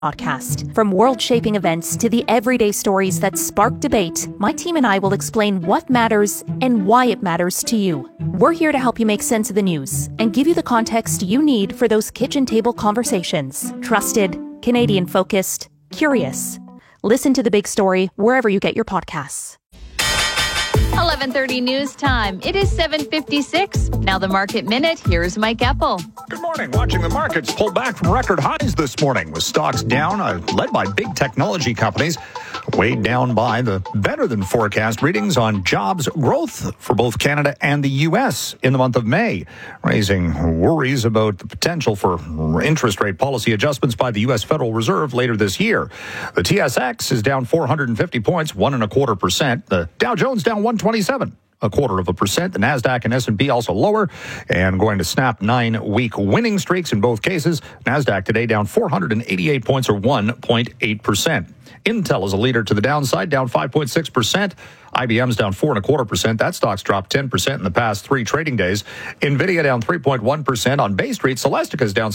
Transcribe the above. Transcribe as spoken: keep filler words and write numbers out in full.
Podcast. From world-shaping events to the everyday stories that spark debate, my team and I will explain what matters and why it matters to you. We're here to help you make sense of the news and give you the context you need for those kitchen table conversations. Trusted, Canadian-focused, curious. Listen to The Big Story wherever you get your podcasts. eleven thirty news time. It is seven fifty-six. Now the Market Minute. Here's Mike Eppel. Good morning. Watching the markets pull back from record highs this morning with stocks down, uh, led by big technology companies, weighed down by the better than forecast readings on jobs growth for both Canada and the U S in the month of May, raising worries about the potential for interest rate policy adjustments by the U S Federal Reserve later this year. The T S X is down four hundred fifty points, one and a quarter percent. The Dow Jones down one twenty-seven. A quarter of a percent. The NASDAQ and S and P also lower and going to snap nine-week winning streaks in both cases. NASDAQ today down four hundred eighty-eight points or one point eight percent. Intel is a leader to the downside, down five point six percent. I B M's down four and a quarter percent. That stock's dropped ten percent in the past three trading days. NVIDIA down three point one percent. On Bay Street, Celestica's down